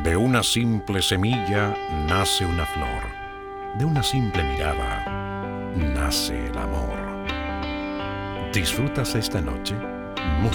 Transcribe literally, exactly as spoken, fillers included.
De una simple semilla nace una flor. De una simple mirada nace el amor. ¿Disfrutas esta noche? Música